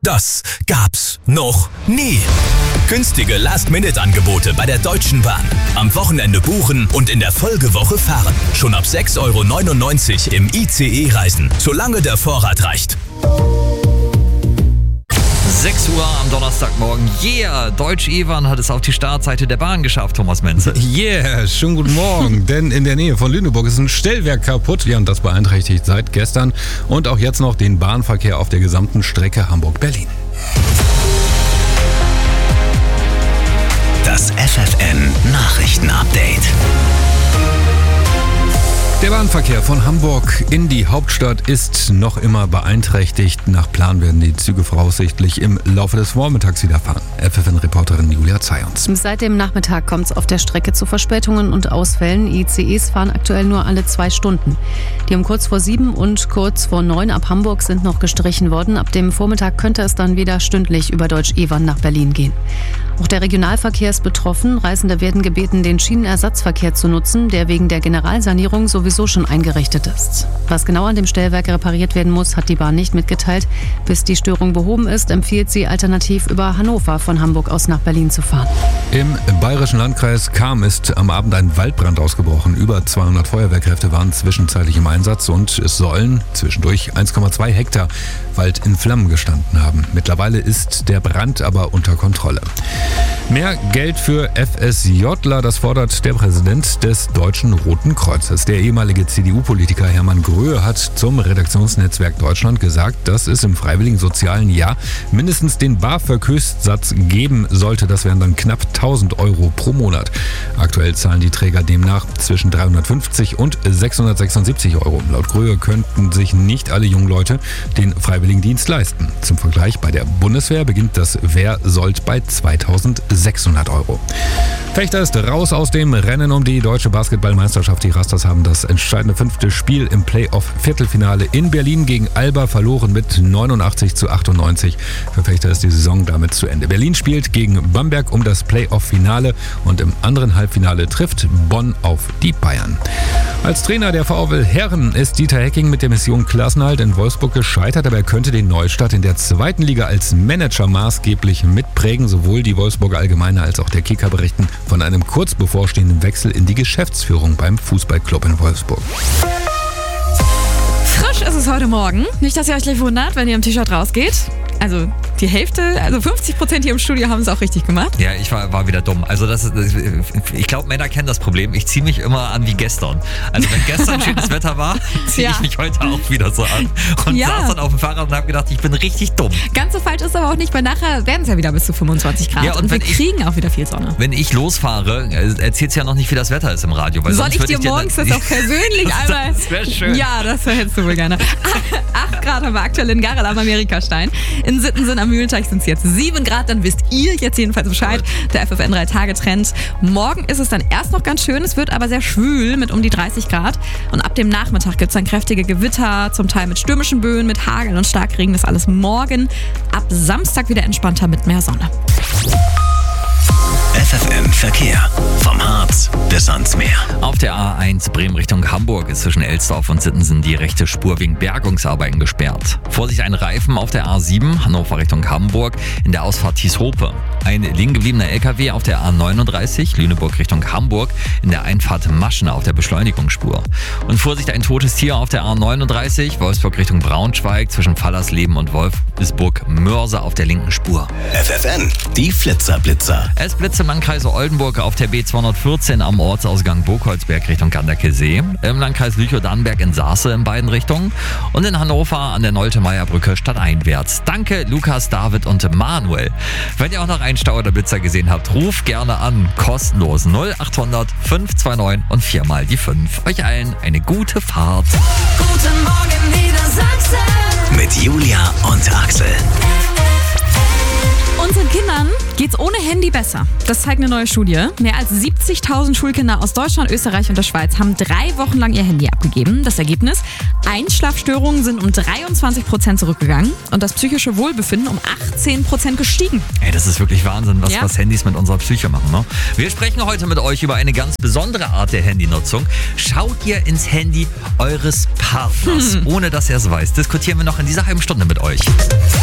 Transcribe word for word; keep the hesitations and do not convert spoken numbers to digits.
Das gab's noch nie. Günstige Last-Minute-Angebote bei der Deutschen Bahn. Am Wochenende buchen und in der Folgewoche fahren. Schon ab sechs Euro neunundneunzig im I C E-Reisen, solange der Vorrat reicht. sechs Uhr am Donnerstagmorgen. Yeah, Deutsch-Ewan hat es auf die Startseite der Bahn geschafft, Thomas Menzel. Yeah, schönen guten Morgen. Denn in der Nähe von Lüneburg ist ein Stellwerk kaputt. Ja, und das beeinträchtigt seit gestern und auch jetzt noch den Bahnverkehr auf der gesamten Strecke Hamburg-Berlin. Das F F N-Nachrichten-Update. Der Bahnverkehr von Hamburg in die Hauptstadt ist noch immer beeinträchtigt. Nach Plan werden die Züge voraussichtlich im Laufe des Vormittags wieder fahren. F F N-Reporterin Julia Zayons. Seit dem Nachmittag kommt es auf der Strecke zu Verspätungen und Ausfällen. I C Es fahren aktuell nur alle zwei Stunden. Die um kurz vor sieben und kurz vor neun ab Hamburg sind noch gestrichen worden. Ab dem Vormittag könnte es dann wieder stündlich über Deutsch-Ewan nach Berlin gehen. Auch der Regionalverkehr ist betroffen. Reisende werden gebeten, den Schienenersatzverkehr zu nutzen, der wegen der Generalsanierung sowieso schon eingerichtet ist. Was genau an dem Stellwerk repariert werden muss, hat die Bahn nicht mitgeteilt. Bis die Störung behoben ist, empfiehlt sie alternativ über Hannover von Hamburg aus nach Berlin zu fahren. Im bayerischen Landkreis Cham ist am Abend ein Waldbrand ausgebrochen. Über zweihundert Feuerwehrkräfte waren zwischenzeitlich im Einsatz und es sollen zwischendurch eins Komma zwei Hektar Wald in Flammen gestanden haben. Mittlerweile ist der Brand aber unter Kontrolle. Mehr Geld für F S Jler, das fordert der Präsident des Deutschen Roten Kreuzes. Der ehemalige C D U-Politiker Hermann Gröhe hat zum Redaktionsnetzwerk Deutschland gesagt, dass es im freiwilligen sozialen Jahr mindestens den BAföG-Höchstsatz geben sollte. Das wären dann knapp tausend Euro pro Monat. Aktuell zahlen die Träger demnach zwischen dreihundertfünfzig und sechshundertsechsundsiebzig Euro. Laut Gröhe könnten sich nicht alle jungen Leute den Freiwilligendienst leisten. Zum Vergleich, bei der Bundeswehr beginnt das Wehrsold bei zweitausendsechshundert Euro. Fechter ist raus aus dem Rennen um die deutsche Basketballmeisterschaft. Die Rastas haben das entscheidende fünfte Spiel im Playoff-Viertelfinale in Berlin gegen Alba verloren mit neunundachtzig zu achtundneunzig. Für Fechter ist die Saison damit zu Ende. Berlin spielt gegen Bamberg um das Playoff-Finale und im anderen Halbfinale trifft Bonn auf die Bayern. Als Trainer der VfL Herren ist Dieter Hecking mit der Mission Klassenerhalt in Wolfsburg gescheitert, aber er könnte den Neustart in der zweiten Liga als Manager maßgeblich mitprägen. Sowohl die Wolfsburger Allgemeine als auch der Kicker berichten von einem kurz bevorstehenden Wechsel in die Geschäftsführung beim Fußballclub in Wolfsburg. Frisch ist es heute Morgen. Nicht, dass ihr euch gleich wundert, wenn ihr im T-Shirt rausgeht. Also die Hälfte, also fünfzig Prozent hier im Studio haben es auch richtig gemacht. Ja, ich war, war wieder dumm. Also das ist, ich glaube, Männer kennen das Problem. Ich ziehe mich immer an wie gestern. Also wenn gestern schönes Wetter war, ziehe Ja. ich mich heute auch wieder so an. Und Ja. saß dann auf dem Fahrrad und habe gedacht, ich bin richtig dumm. Ganz so falsch ist aber auch nicht, weil nachher werden es ja wieder bis zu fünfundzwanzig Grad Ja, und und, wir wenn ich- kriegen auch wieder viel Sonne. Wenn ich losfahre, erzählst du ja noch nicht, wie das Wetter ist im Radio. Weil Soll sonst ich würd dir morgens das auch persönlich Das- einmal... das wär schön. Ja, das hättest du wohl gerne. acht Grad haben wir aktuell in Garrel am Amerikastein. In Sittensen am Mühlenteich sind es jetzt sieben Grad. Dann wisst ihr jetzt jedenfalls Bescheid. Der F F N drei Tage Trend. Morgen ist es dann erst noch ganz schön. Es wird aber sehr schwül mit um die dreißig Grad. Und ab dem Nachmittag gibt es dann kräftige Gewitter, zum Teil mit stürmischen Böen, mit Hagel und Starkregen. Das alles morgen. Ab Samstag wieder entspannter mit mehr Sonne. F F N-Verkehr. Vom Harz bis ans Meer. Auf der A eins Bremen Richtung Hamburg ist zwischen Elsdorf und Sittensen die rechte Spur wegen Bergungsarbeiten gesperrt. Vorsicht, ein Reifen auf der A sieben Hannover Richtung Hamburg in der Ausfahrt Thieshope. Ein liegen gebliebener L K W auf der A neununddreißig Lüneburg Richtung Hamburg in der Einfahrt Maschen auf der Beschleunigungsspur. Und Vorsicht, ein totes Tier auf der A neununddreißig Wolfsburg Richtung Braunschweig zwischen Fallersleben und Wolfsburg-Mörse auf der linken Spur. F F N, die Flitzerblitzer. Es blitzt im Landkreis Oldenburg auf der B zweihundertvierzehn am Ortsausgang Burgholzberg Richtung Ganderkesee, im Landkreis Lüchow-Dannenberg in Sasse in beiden Richtungen und in Hannover an der Nolte-Meyer-Brücke stadteinwärts. Danke Lukas, David und Manuel. Wenn ihr auch noch einen Stau oder Blitzer gesehen habt, ruft gerne an, kostenlos null achthundert fünf zwei neun und viermal die fünf. Euch allen eine gute Fahrt. Guten Morgen Niedersachsen. Mit Julia und Axel. Unseren Kindern geht's ohne Handy besser. Das zeigt eine neue Studie. Mehr als siebzigtausend Schulkinder aus Deutschland, Österreich und der Schweiz haben drei Wochen lang ihr Handy abgegeben. Das Ergebnis? Einschlafstörungen sind um dreiundzwanzig Prozent zurückgegangen und das psychische Wohlbefinden um achtzehn Prozent gestiegen. Ey, das ist wirklich Wahnsinn, was, Ja. was Handys mit unserer Psyche machen. Ne? Wir sprechen heute mit euch über eine ganz besondere Art der Handynutzung. Schaut ihr ins Handy eures Partners, Hm. ohne dass er es weiß? Diskutieren wir noch in dieser halben Stunde mit euch.